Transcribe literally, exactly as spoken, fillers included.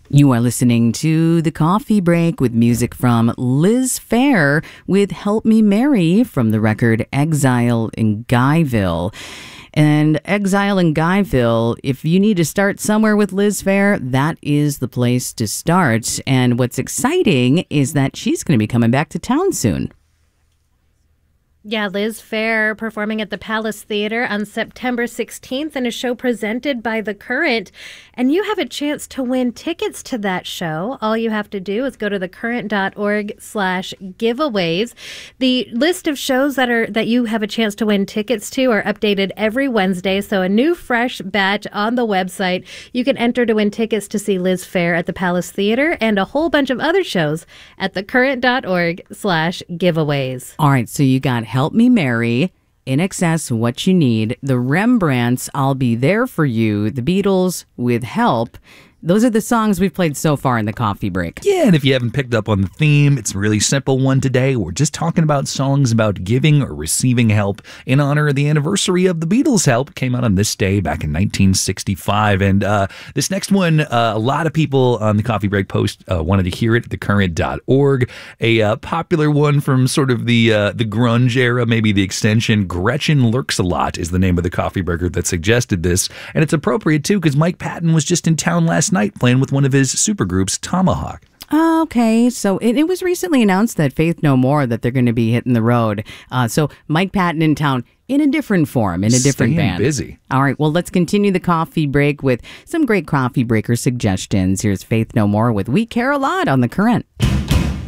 You are listening to The Coffee Break with music from Liz Phair with Help Me Mary from the record Exile in Guyville. And Exile in Guyville, if you need to start somewhere with Liz Phair, that is the place to start. And what's exciting is that she's going to be coming back to town soon. Yeah, Liz Phair performing at the Palace Theater on September sixteenth in a show presented by The Current. And you have a chance to win tickets to that show. All you have to do is go to thecurrent.org slash giveaways. The list of shows that are that you have a chance to win tickets to are updated every Wednesday. So a new fresh batch on the website. You can enter to win tickets to see Liz Phair at the Palace Theater and a whole bunch of other shows at thecurrent.org slash giveaways. All right, so you got Help Me Mary, In Excess, What You Need, the Rembrandts, I'll Be There For You, the Beatles with Help. Those are the songs we've played so far in the coffee break. Yeah, and if you haven't picked up on the theme, it's a really simple one today. We're just talking about songs about giving or receiving help in honor of the anniversary of the Beatles' Help. Came out on this day back in nineteen sixty-five. And uh, this next one, uh, a lot of people on the Coffee Break post uh, wanted to hear it at the current dot org. A uh, popular one from sort of the uh, the grunge era, maybe the extension. Gretchen Lurks a Lot is the name of the coffee breaker that suggested this. And it's appropriate, too, because Mike Patton was just in town last night playing with one of his supergroups, Tomahawk. Okay, so it, it was recently announced that Faith No More, that they're going to be hitting the road. Uh, so Mike Patton in town in a different form, in a different Staying band. busy. All right, well, let's continue the coffee break with some great coffee breaker suggestions. Here's Faith No More with We Care A Lot on The Current.